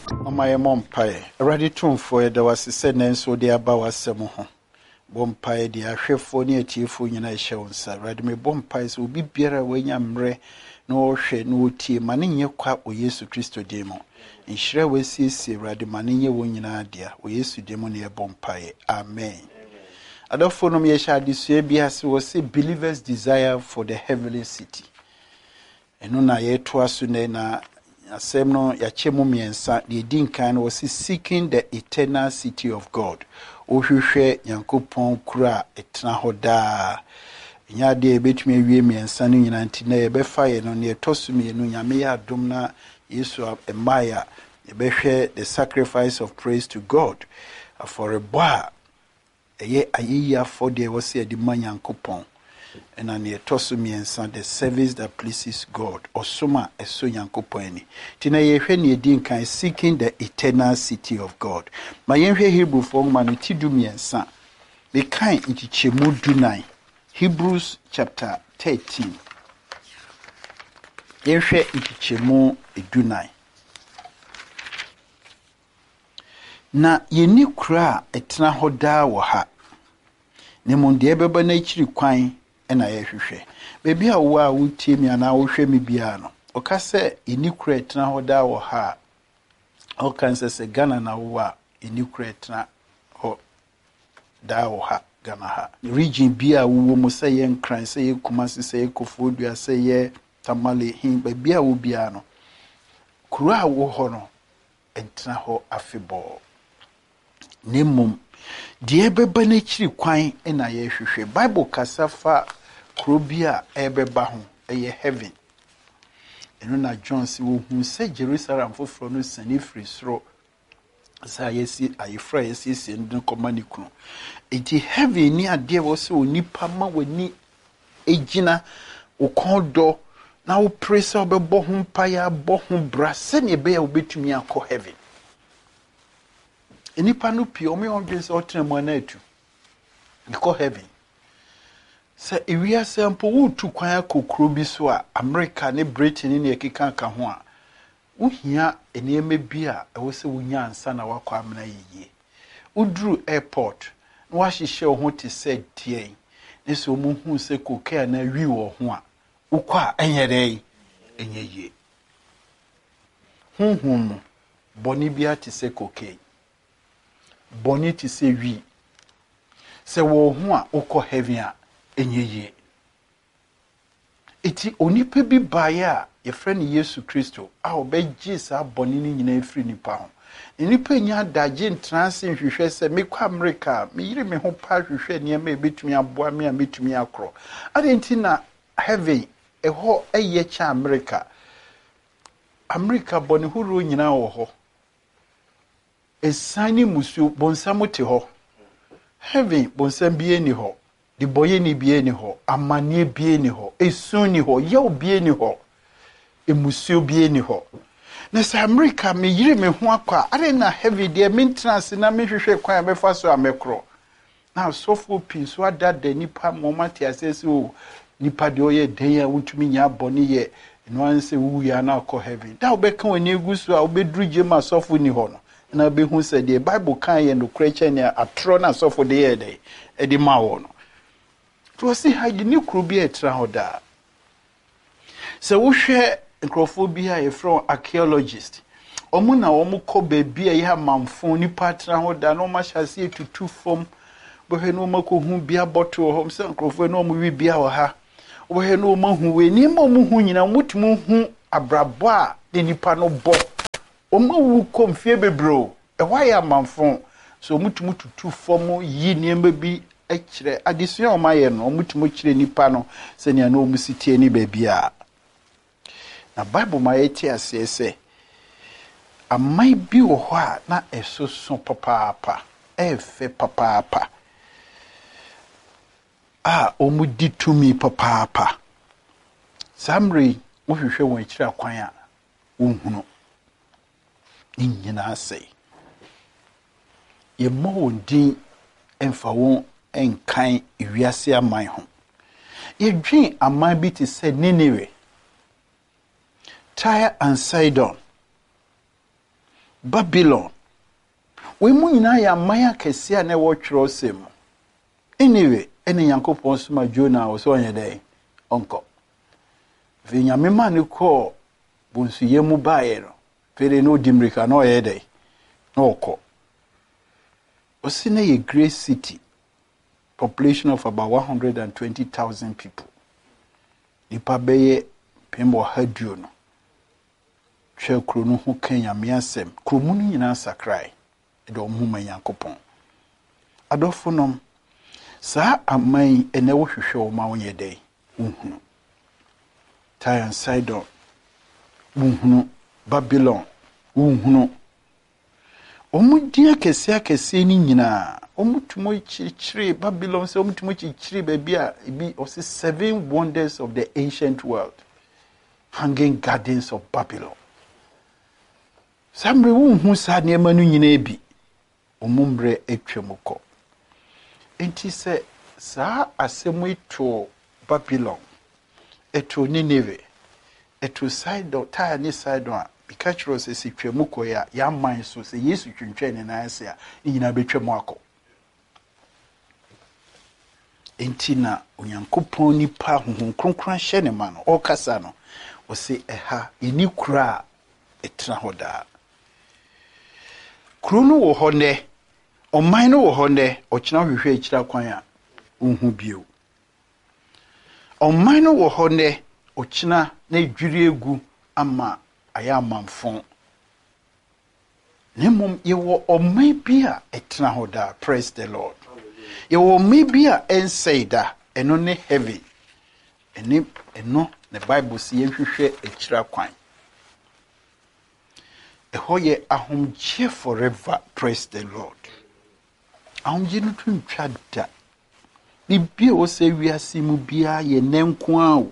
Mama ye mompae. Ready to for the was said so de aba wasem ho. Bompae de ahwefo ne atiefo nyina ehye wonsa. Ready me bompae so obi biara wanya mre na ohwe na otie mane nye kwa o Yesu Kristo demo. Nhire wasiesie ready mane nye wo nyina dia. O Yesu demo ne bompae. Amen. Adofo no me hye adesua bia se wo say believers desire for the heavenly city. Eno na ye to aso na asem no ya chemu miensa the dinkan was seeking the eternal city of God. Ohwehwe Yankopon kura etna hoda. Nya de betumi awie miensa no nyina ntina ye befa ye no ne tosumi no nyame ya adom na Yesu emaya ye behwe the sacrifice of praise to God for a boy eye ayiya for the was the man Yankopon. And an etosumiensa the service that pleases God or soma eso Yankoponi. Tina ye hwe din kan seeking the eternal city of God. Ma ye hwe Hebrew for man ti dumiensa. The kan inti chemu dunai. Hebrews chapter 13. Ye hwe inti chemu dunai. Na ye ni kura etna hoda wo ha. Ne monde ebeba na chiri kwan na ye hwehwe bebi a wo a wutie mi ana wo hwe mi bia no o ka se inikure tena hoda wo ha o kan se Ghana na wo a inikure tena ho da wo ha Ghana ha region bia wo mo se ye nkran se ye Kumasi se ye Kofodua se ye Tamale hin bebi a wo bia no kuro a wo ho no entena ho afebo nemum die beba na chiri kwan na ye hwehwe Bible kasafa krobia ebeba ho eye heaven eno na John si wo hu se Jerusalem foforo no sani free soro sa yesi ayefra yesi se ndin komani kunu enti heaven ni ade wo se onipa ma wani ejina ukodo na wo presa obebo ho mpa ya bo ho bra se ne be ya obetumi akọ heaven enipa no pie o me odwen se otremo na atu ikọ heaven se ewia sampo wutu kwan akokro bi so a America ne Britain ne ekeka ka ho a wohia eneme bi a ewo se wonya ansa na wakọ amena yiye udru airport na wahihye ho te se die ne so mu hu se kokaa na wi wo ho a ukọ a enyere enye hunhum boni bia te se kokaa boni te se wi se wo ho a ukọ heaven a enyeye eti onipa bi baye a ye frɛ Yesu Kristo a obegye sa bɔne ni nyina efiri nipa ho nipa nya daje ntrance nhwehwɛ sɛ mekɔ America me yire me ho pa hwehwɛ niam ebetumi aboa me a metumi akro adenti na heaven ɛhɔ ɛyɛ cha America bɔne horo nyina wɔ hɔ esani musu bonsam te hɔ heaven bonsam bie ni hɔ the boye ni bie ni ho amanie bie ni ho esun ni ho ye obie ni ho emusio bie ni ho na sa America me yire me ho akwa are na heavy de maintenance na me hwehwe kwan be fa so amekro na sofo pin so ada da nipa momati asese o nipa de oye den ya wutumi nya boni ye no anse wu ya na akọ heaven da obeka wani egusu a obedru jema sofo ni ho no na be hu se de Bible kan ye no kreche ne atro na sofo de ye de edi ma wo no to see how you new crew be etra hoda so wo hwe nkrofo bi a from archaeologist omu na omu ko bebi a ya manfo ni patra hoda no ma hyase tutu fom bo hwe no mako hu bia bottle hom se nkrofo no mu wi bia wo ha wo hwe no ma hu we ni ma mu hu nyina mutumu hu abrabo a de nipa no bo omu wu komfie bebro e wa ya manfo so mutumu tutu fom yi niemba bi ekire adesua o maye no mutumo kire nipa no se ne na o musitie ni bebia na Bible maye ti asese amai bi wo ho a na esoso papa efe papa omudi tumi papa samri wo hwehwe won kire akwan a wonhunu nyina asei ye mo din emfa won enkan iwiase aman ho yedwen aman bi te se Nineveh, Tyre and Sidon, Babylon. We mu nyina ya maya kese na wo twero sem. Anyway, ene Yankopon soma Jonah wo so onye dey onko. Ve nyame ma ne ko bonsu yemu bae no. Fere no dimrika no ye dey. No oko. Osine ye great city. Population of about 120,000 people. Nipa beye pembo haduo no. Hwe kro no ho kan nyame asem. Kro mu no nyina sakrai. Edo mhuma Yankopon. Adofonom sa amai ene wo hwehwe o ma wonye dey. Unhunu. Tyre and Sidon. Unhunu. Babylon. Unhunu. Omudia kese ni nyina. Omutumo chichiri Babylon se omutumo chichiri baby a ebi o 7 wonders of the ancient world. Hanging gardens of Babylon. Samre unhu sa niema no nyina ebi. Omumbre etwemukọ. Enti se sa asemu ito Babylon. Eto Nineveh. Eto Sidon, Tyre ni Sidon a bikachiro se sitwemukọ ya man so se Yesu twentwe ne na ase a nyina betwemu akọ. Enti na Onyankopɔn nipa honhom kronkron hye ne ma no okasa no o se ɛha eni kura etra hoda. Kuro no wo hɔ ne ɔman no wo hɔ ne ɔkyena hwehwɛ akira kwan a unhu bio. Ɔman no wo hɔ ne ɔkyena na dwiri egu ama aya amanfon. Nemom yewo ɔman bi a etra hoda. Praise the Lord. Yewo ɔman bi a ensaida eno ne heavy. Eno ne Bible si yenhwehwɛ akira kwan. Ehoye ahomgye forever. Praise the Lord. Ahomgye no twintwa da. Bibi o se wiase mu bia ye nenko a.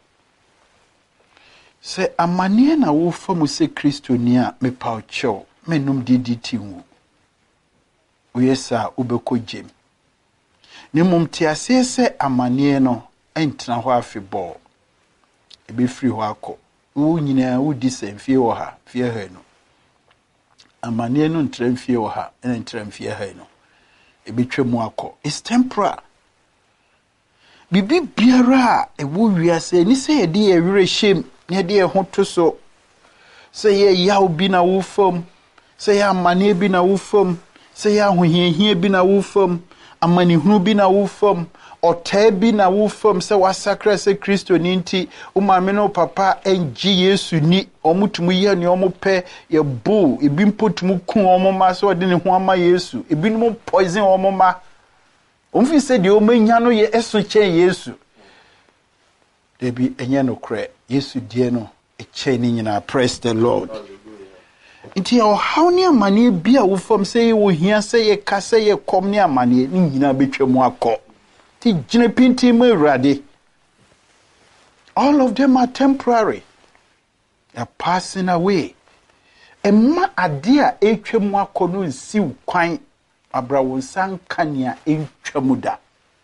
Se amane na wo fa mu se Kristo ni a me paucho menum diditi wu. Oyesa ubekogjem. Ne mum te ase se amane no entena ho afebɔ. Ebe free ho akɔ. Wo nyina wo di semfie wo ha, fie ha no. Amane no ntramfie wo ha, ena ntramfie ha no. Ebe twemu akɔ. It's temporal. Bibi biara ewo wiase ni se ye de ewere hyem, ne de ho to so. Se ye yaw bi na wo fam, se ye amane bi na wo fam, se ye ahohiahia bi na wo fam, amanehunu bi na wo fam, otai bi na wo fam se wasakra se Kristo ni nti, umame no papa enji Yesu ni, omutumu ye ni omupe ye bu, ebi mpotumu kun omoma so de ne ho ama Yesu, ebi no poison omoma. Umfi se di omenya no ye eso chen Yesu. Debi enye no kre, Yesu die no eche ni nyina. Praise the Lord. Nti ya how ni amane bia wo fam se ye wo hia se ye ka se ye kom ni amane ni nyina betwemu akọ. Ti gine pinti mu Awurade. All of them are temporary. They are passing away. Emma ade a etwemu akọ no nsiw kwan Abrawo sankania entwamuda.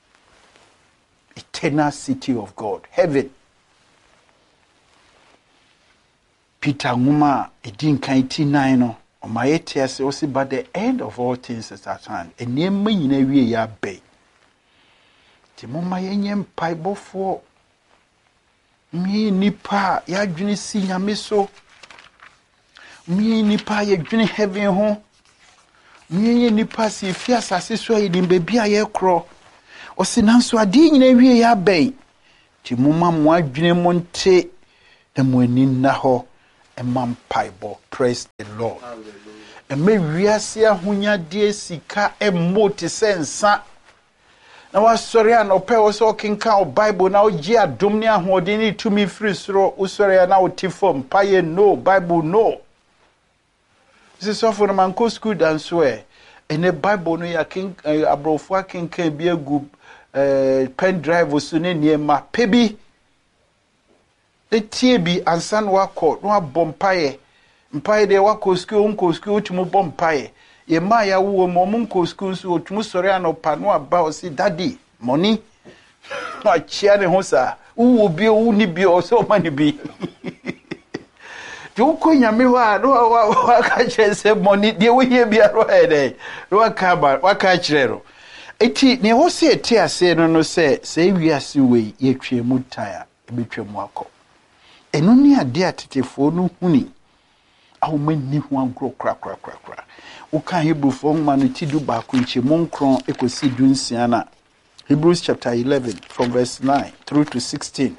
Eternal city of God, heaven. Peter Nguma edin kan 89 no omayete ase osi but the end of all things is at hand. Enema nyina wie ya be. Ti moma yenye mpaibofo. Mi nipa ya dwene si nyame so. Mi nipa ya dwene heaven ho. Miye nipa si fi asase so yi dimbe bia ye kro o sinanso ade nyina wie ya bai ti mumma mo adwene mo nte na mo ani na ho emampaibo. Praise the Lord. Eme wiase ahonya de sika emoti sensa na wasori an ope wo so kinka o Bible na o gi adom ne ahode ni tumi free soro usori na o tifom paye no Bible no. This is for man go school and swear. In the Bible no ya king abrofo king can be a good pen drive was so near ma pebi. The TB and san wako no bompaye. Mpaye de wako school unko school to mo bompaye. Ye ma ya wo momunko school so to musori an opano about si daddy money. No chia ne ho sa. Wo bi o ni bi o so mani bi. You could yamiwa, no, catch money, dear, we hear be a road, no, cabal, what catch rero. Eti, ne wo se tia se no say we are we ye twe mutaya, betwe mwako. Eno ni ade atetefo no huni. Awo mani ho agro kra. Wo kan Hebrewfo ma no tidu ba ko nche monkron ekosi dunsia na. Hebrews chapter 11 from verse 9 through to 16.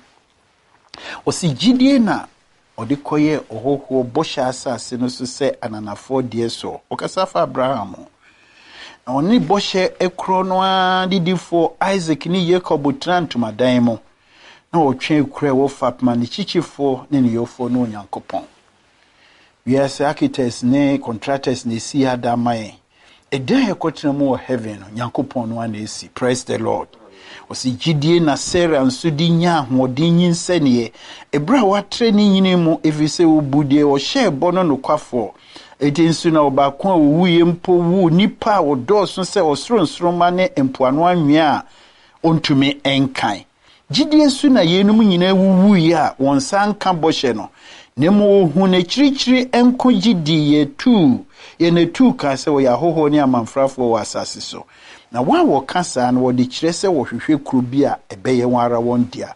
Osi gidie na ode koye ohoho bosha asase no so se ananafo de so. Okasa fa Abraham. Na oni boshe ekro no adidifo Isaac ni Jacob trantuma dan mo. Na otwe ekure wo fapma ni chichifo ne ne yofo no Nyankopɔn. We as architects ne contractors ne si adamae. Eden ekotena mo heaven Nyankopɔn no na esi. Praise the Lord. Osi gidie na Sarah nso di nya ahoɔden nyinsɛne ebra watre ne nyine mu efise obudie o hye bono no kwafo. Eti nso na obakon owuye mpo wu nipa odoso se osronsroma ne empoano anwea ontumi enkan. Gidie nso na yenum nyina wuwuye a wonsan ka bɔhye no. Nemo hu ne chirichiri enko gidi ye ne tu ka se wo ya hoho ne amanfrafo wo asase so. Na wa wo kasa na wo de kire se wo hwehwe kuro bi a ebeye wara won dia.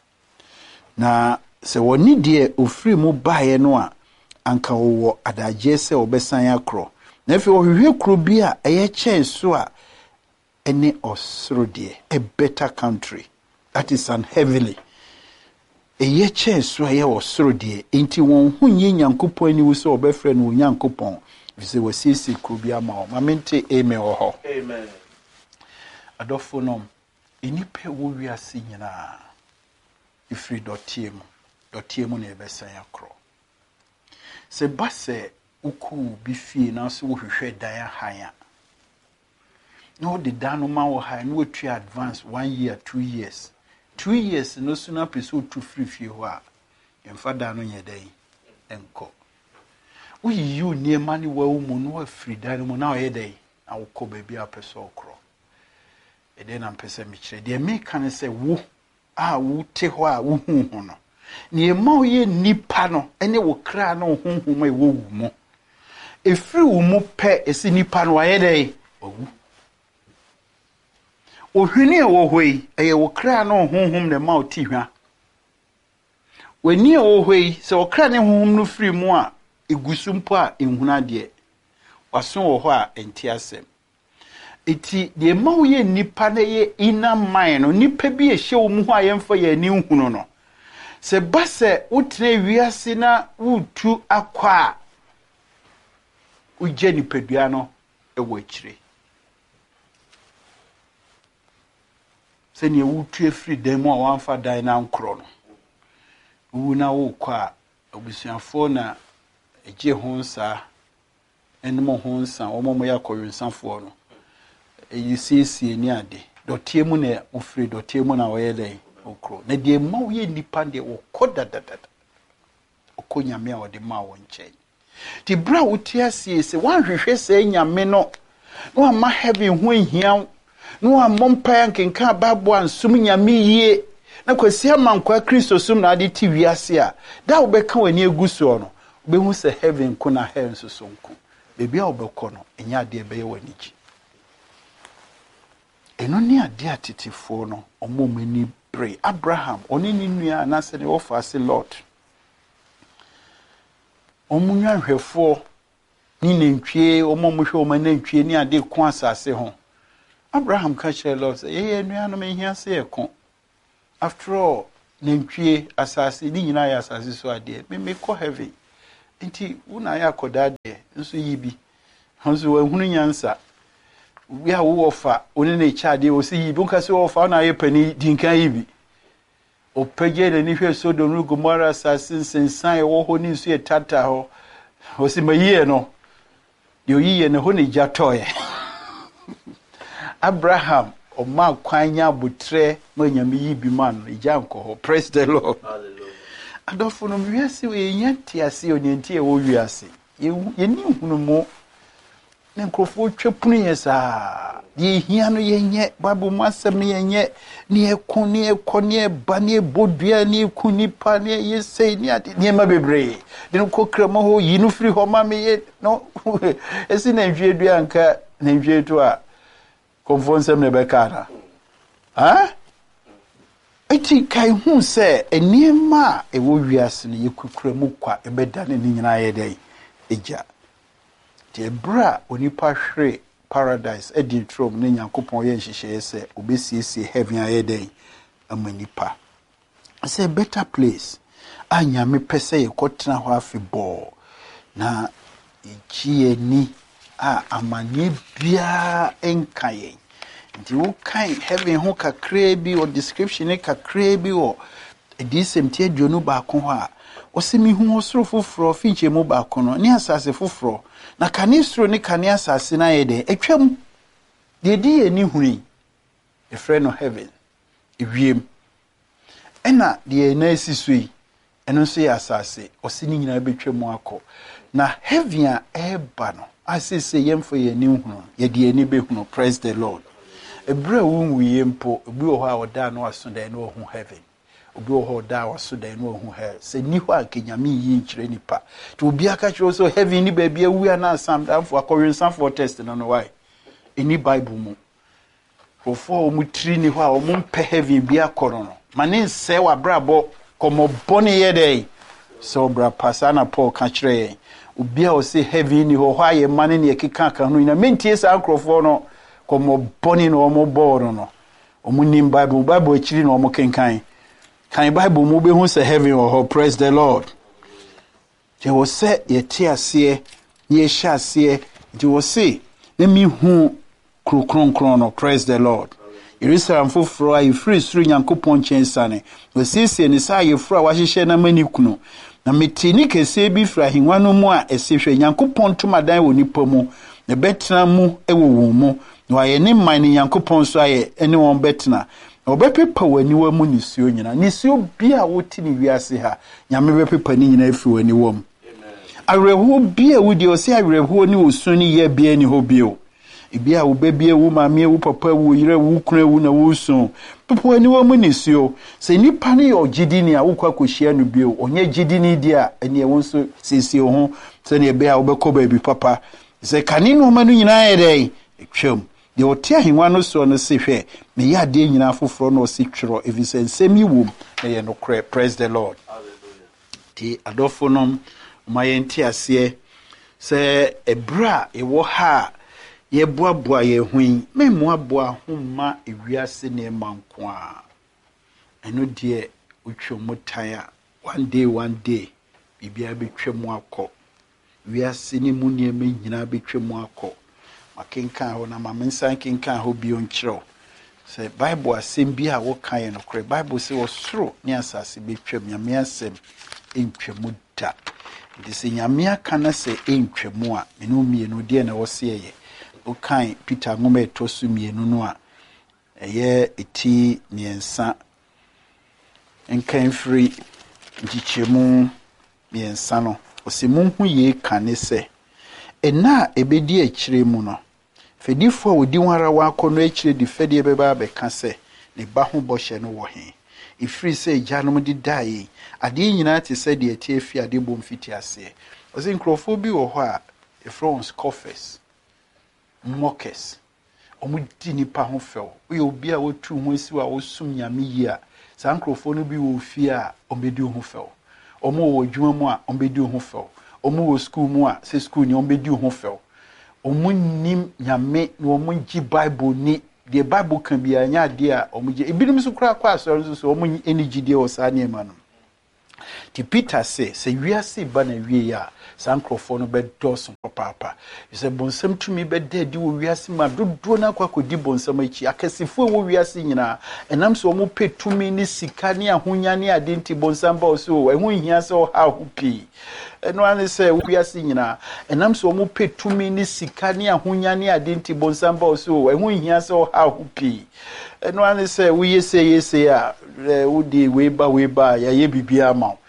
Na se woni de ofiri mu baaye no a anka wo adaje se obesan akro. Na efe wo hwehwe kuro bi a eye chen so a ene osoro de a better country. That is an heavenly. Eye chen so aye osoro de enti won hunye Nyankopɔn ani wo se obefre no Nyankopɔn. Vise wasisi kuro bi ama o. Mamente amen wo ho. Amen. Adofonom enipe wo wiase nyina ifri dotie mu na ebesan akro se base uku bi fie na so wo hwehwe dan han a no de dano ma wo han no tu advance 1 year 2 years 2 years no so na pese to free fie ho a yemfa dan no nyedai enko uyi yu niema ni wa mu no afri dan mu na o yedai na wo ko ba bi apese okro eden am pese mi kire de me kan se wo a wo te ho a wo hu hu no ne ma o ye nipa no ene wo kra na wo hu hu ma wo wu mo efri wo mu pe esi nipa no aye dai owu ohwini wo hoi eye wo kra na wo hu hu ne ma o ti hwa wani wo hoi se wo kra ne hu hu no fri mu a egusumpo a enhuna de waso wo ho a enti asem iti de ma wo ye nipa na ye ina man no nipa bi ehye wo mu ho ayemfa ye ni hunu no se base utne wiase na wutu akwa uje nipadua no ewo akire se ne wutu efri dan mu a wanfa dan na nkro no wu na wo kwa obusuafo na eje ho nsa enmo ho nsa omomo yakoyonsafo no you see ni ade dotie mu na ofri dotie mu na oyele okro na de ma wo ye nipa de okoda okonyame a ode ma wo nchen ti bra wotia sie se wan hwehwe se nyame no no ama heaven ho ehia no amompa nkenka babo ansum nyame yie na kwasi amankwa Kristo sum na ade ti wiase a da wo beka wani eguso no be hu se heaven ko na hell so sonko bebi a wo bekọ no enya ade be ye wani ji eno ni ade atetifo no omomani bre Abraham oni ni nua na se ne ofa se Lord omunwa hwefo ni nantwie omomuhwe omanantwie ni ade ko asase ho Abraham ka chere Lord say ye nua no mehia se ekon after all nantwie asase ni nyina ya asase so ade me ko heaven enti una ya koda de nso yibi hanso ehunu nyansa we are wofa oni na chade o si yibi nka se wofa na ye pani dinkan yibi o pege de ni hwe so do no Gomora asase sensan e wo ho ni nso e tata ho o si maye no de oyiye ne ho ne jatoye Abraham o ma kwanya butre manyame yibi man ijanko ho. Praise the Lord. Hallelujah. Adofo no wiase we nyanti ase onyanti e wo wiase ye ni hunu mo ne nkrofo twapunu yesa Ye hiano yenye Bible masem ne yenye ne ekoni ekoni ba ne bodua ne ekuni pa ne ye sei ne ade ne ma bebre de no kokra ho yinu firi ho ma me ye no esi na nhwe dua anka na nhwe to a konfonsem ne bekara ha eti kai hu se enima ewo wiase ne yekukura mu kwa ebeda ne nyina ye dai eja te bra onipa hwere paradise edintrom ne Nyankopon ye nhihye se obesiesie heaven aye den amanipa. It's a better place. Anyame pese ye kotena ho afebo na ichie ni amani bia enkaye. Nti wo kan heaven ho kakra bi o description kakra bi o edisemtie dwonu ba ko ho a osemi hu osoro foforo finche mu ba ko no ni asase foforo na kanistro ni kane asase na ye de etwam de di eni huni e friend of heaven ewiem ena de na esisui eno so ya asase osini nyina betwam akọ na heaven a eba no asese yemfo ye ni hunu ye de eni behunu. Praise the Lord. Ebra wu yempo obi wo ha oda no aso da no hu heaven obi wo ho da waso da no hu he se ni ho akenyame yi nkire nipa to obi aka kire so heaven ni ba bia wu na asam da fo akọwensan for test no why any Bible mu fofo mu tri ni ho a mu mpe heaven bia koro no mane nse wa brabo komo boni ye dey so bra pasana Paul ka kire obi a o se heaven ni ho aye mane ne ekeka ka no ina mentie sa akrofo no komo boni no mo boro no omu nim Bible akiri no mo kenkan kan Bible mu be hu se heaven or praise the Lord. Je wo se ye tie ase ye hya ase je wo se na mi hu krokronkron no praise the Lord. Jerusalem foforo a free suru Nyankopon chensane wo sisi ni sa ye fura wa hyehye na mani kuno na metini kese bi fra hinwa no mu a esehwe Nyankopon tomadan wo nipa mu na betena mu ewo wo mu na ye ne man Nyankopon so aye ene won betena obepepa wani wa mu nisuo nyina nisuo bia woti ni wiase ha nyame bepepa ni nyina afi wani wom areho bia wudi o se areho ni osun ni ye bia ni ho bio bia wo bebia wo maame wo papa wo yire wo kura wo na wo sun pepa wani wa mu nisuo se nipa ne yo gidini a wo kwa kohia no bio onye gidini dia ene e wonso sisi ho se ne bia wo bekọ ba bi papa se kanino manu nyina ye dai twam de otia hinwa no so no se hwe me ya de nyina foforo no se twero evisensemi wom na ye no kre. Praise the Lord. Hallelujah. Ti adofonom mayenti ase se ebra ewo ha ye boaboa ye hwin me moaboa homma ewiase ne manko a eno de utwomutan a one day bibia betwemu akọ wiase ne mu ne me nyina betwemu akọ makenkan ho na mamensan kenkan ho bio nkyerɛw sɛ Bible asɛm bi a wo kan no kore Bible sɛ osoro ne asase betwam nyame asɛm entwamu da nti sɛ nyame aka na sɛ entwamu a menu mienu de na wo se ye wo kan Peter ngoma etosu mienu no a ɛyɛ eti miensa enkan free ntikyemu miensa no osimu hu ye kan ne sɛ ena ebedi akire mu no fedifo odi wara wa akono akire di fedie beba beka se ne ba ho bohye no wo he ifiri se gyanom di dai ade nyina te se de atie fi ade bom fiti ase ozi nkrofo bi wo ho a efrons coffers mockers omudi nipa ho few we obi a wotu ho asi wa wosum nyame yi a sa nkrofo no bi wo fi a ombedi ho few omo wo dwuma mu a ombedi ho few omo wo school mu a se school ni ombedi ho few omo nim nyame no omo gi Bible ni the Bible kan bi anya de a omo gi ebinum so kura kwa so so omo energy de o sa ne ma no ti Peter se wiase ba na wie ya sankrofo no be doson papa se bonsam tumi be dedi wo wiase ma dodo na kwakodi bonsam achi akasifo wo wiase nyina enam so omo petumi ni sika ni ahonya ni adenti bonsam ba so ehun hia se o ha hopi eno ane se wo wiase nyina enam so omo petumi ni sika ni ahonya ni adenti bonsam ba so ehun hia se o ha hopi eno ane se wo yese a wo di weba ya ye bibia ma